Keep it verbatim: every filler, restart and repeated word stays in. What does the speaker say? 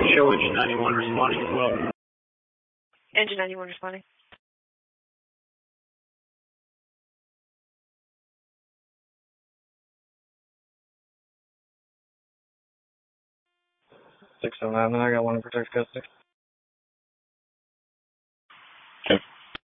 Show engine ninety-one responding as well. Engine ninety-one responding. six oh nine, then I got one in protect custody.